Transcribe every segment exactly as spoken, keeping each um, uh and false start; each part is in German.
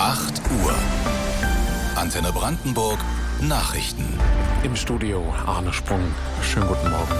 acht Uhr. Antenne Brandenburg Nachrichten. Im Studio Arne Sprung. Schönen guten Morgen.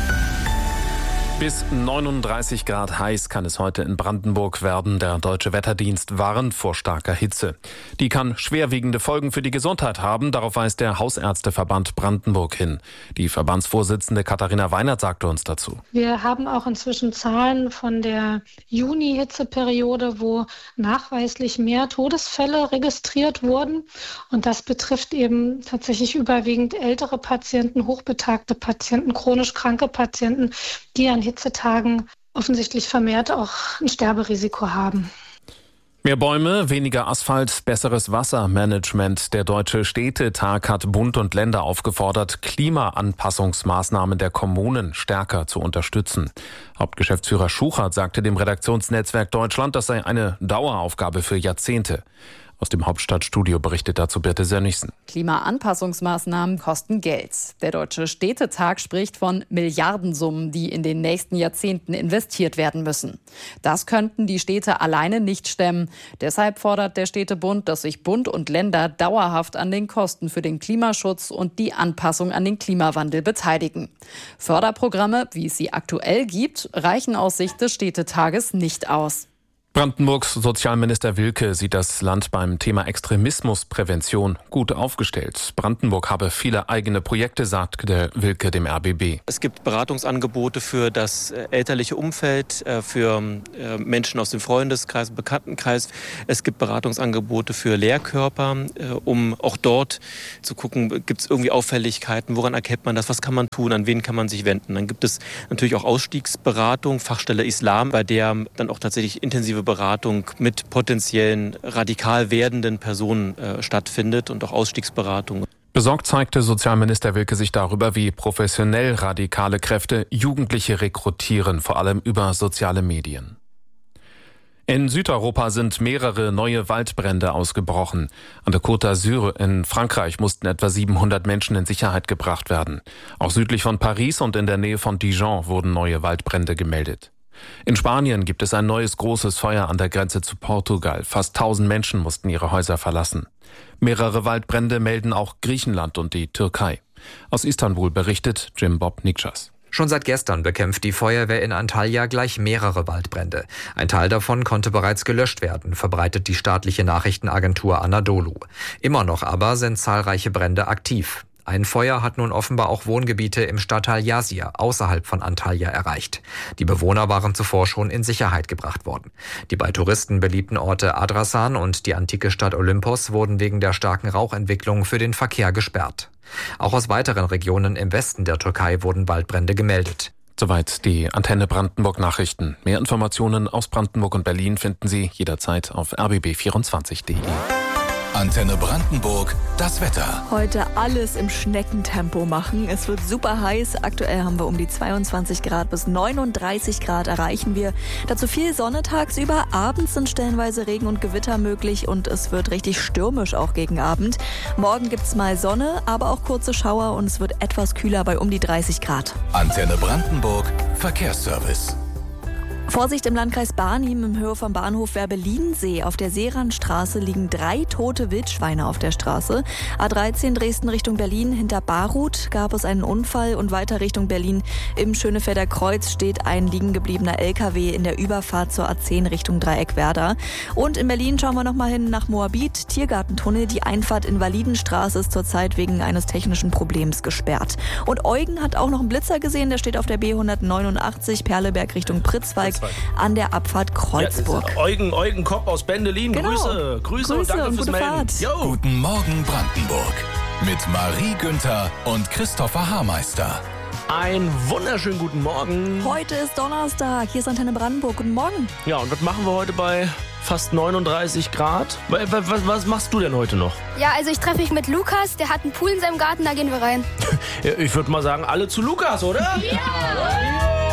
Bis neununddreißig Grad heiß kann es heute in Brandenburg werden. Der Deutsche Wetterdienst warnt vor starker Hitze. Die kann schwerwiegende Folgen für die Gesundheit haben. Darauf weist der Hausärzteverband Brandenburg hin. Die Verbandsvorsitzende Katharina Weinert sagte uns dazu. Wir haben auch inzwischen Zahlen von der Juni-Hitzeperiode, wo nachweislich mehr Todesfälle registriert wurden. Und das betrifft eben tatsächlich überwiegend ältere Patienten, hochbetagte Patienten, chronisch kranke Patienten, die an Hitzetagen offensichtlich vermehrt auch ein Sterberisiko haben. Mehr Bäume, weniger Asphalt, besseres Wassermanagement. Der Deutsche Städtetag hat Bund und Länder aufgefordert, Klimaanpassungsmaßnahmen der Kommunen stärker zu unterstützen. Hauptgeschäftsführer Schuchert sagte dem Redaktionsnetzwerk Deutschland, das sei eine Daueraufgabe für Jahrzehnte. Aus dem Hauptstadtstudio berichtet dazu Birte Sönnigsen. Klimaanpassungsmaßnahmen kosten Geld. Der Deutsche Städtetag spricht von Milliardensummen, die in den nächsten Jahrzehnten investiert werden müssen. Das könnten die Städte alleine nicht stemmen. Deshalb fordert der Städtebund, dass sich Bund und Länder dauerhaft an den Kosten für den Klimaschutz und die Anpassung an den Klimawandel beteiligen. Förderprogramme, wie es sie aktuell gibt, reichen aus Sicht des Städtetages nicht aus. Brandenburgs Sozialminister Wilke sieht das Land beim Thema Extremismusprävention gut aufgestellt. Brandenburg habe viele eigene Projekte, sagt der Wilke dem R B B. Es gibt Beratungsangebote für das elterliche Umfeld, für Menschen aus dem Freundeskreis, Bekanntenkreis. Es gibt Beratungsangebote für Lehrkörper, um auch dort zu gucken, gibt es irgendwie Auffälligkeiten, woran erkennt man das, was kann man tun, an wen kann man sich wenden. Dann gibt es natürlich auch Ausstiegsberatung, Fachstelle Islam, bei der dann auch tatsächlich intensive Beratung mit potenziellen radikal werdenden Personen äh, stattfindet und auch Ausstiegsberatung. Besorgt zeigte Sozialminister Wilke sich darüber, wie professionell radikale Kräfte Jugendliche rekrutieren, vor allem über soziale Medien. In Südeuropa sind mehrere neue Waldbrände ausgebrochen. An der Côte d'Azur in Frankreich mussten etwa siebenhundert Menschen in Sicherheit gebracht werden. Auch südlich von Paris und in der Nähe von Dijon wurden neue Waldbrände gemeldet. In Spanien gibt es ein neues großes Feuer an der Grenze zu Portugal. Fast tausend Menschen mussten ihre Häuser verlassen. Mehrere Waldbrände melden auch Griechenland und die Türkei. Aus Istanbul berichtet Jim Bob Nikchas. Schon seit gestern bekämpft die Feuerwehr in Antalya gleich mehrere Waldbrände. Ein Teil davon konnte bereits gelöscht werden, verbreitet die staatliche Nachrichtenagentur Anadolu. Immer noch aber sind zahlreiche Brände aktiv. Ein Feuer hat nun offenbar auch Wohngebiete im Stadtteil Yazir außerhalb von Antalya erreicht. Die Bewohner waren zuvor schon in Sicherheit gebracht worden. Die bei Touristen beliebten Orte Adrasan und die antike Stadt Olympos wurden wegen der starken Rauchentwicklung für den Verkehr gesperrt. Auch aus weiteren Regionen im Westen der Türkei wurden Waldbrände gemeldet. Soweit die Antenne Brandenburg Nachrichten. Mehr Informationen aus Brandenburg und Berlin finden Sie jederzeit auf r b b vierundzwanzig punkt d e. Antenne Brandenburg, das Wetter. Heute alles im Schneckentempo machen. Es wird super heiß. Aktuell haben wir um die zweiundzwanzig Grad bis neununddreißig Grad erreichen wir. Dazu viel Sonne tagsüber. Abends sind stellenweise Regen und Gewitter möglich und es wird richtig stürmisch auch gegen Abend. Morgen gibt's mal Sonne, aber auch kurze Schauer und es wird etwas kühler bei um die dreißig Grad. Antenne Brandenburg, Verkehrsservice. Vorsicht im Landkreis Barnim im Höhe vom Bahnhof Werbe-Liedensee. Auf der Seeranstraße liegen drei tote Wildschweine auf der Straße. A dreizehn Dresden Richtung Berlin. Hinter Barut gab es einen Unfall und weiter Richtung Berlin. Im Schönefelder Kreuz steht ein liegen gebliebener L K W in der Überfahrt zur A zehn Richtung Dreieckwerder. Und in Berlin schauen wir nochmal hin nach Moabit. Tiergartentunnel. Die Einfahrt in Validenstraße ist zurzeit wegen eines technischen Problems gesperrt. Und Eugen hat auch noch einen Blitzer gesehen. Der steht auf der B hundertneunundachtzig Perleberg Richtung Pritzwalk. An der Abfahrt Kreuzburg. Ja, Eugen, Eugen Kopp aus Bendelin. Genau. Grüße, Grüße, Grüße und danke und fürs gute Melden. Fahrt. Yo. Guten Morgen Brandenburg mit Marie Günther und Christopher Haarmeister. Einen wunderschönen guten Morgen. Heute ist Donnerstag. Hier ist Antenne Brandenburg. Guten Morgen. Ja, und was machen wir heute bei fast neununddreißig Grad? Was, was, was machst du denn heute noch? Ja, also ich treffe mich mit Lukas. Der hat einen Pool in seinem Garten, da gehen wir rein. Ich würde mal sagen, alle zu Lukas, oder? Ja!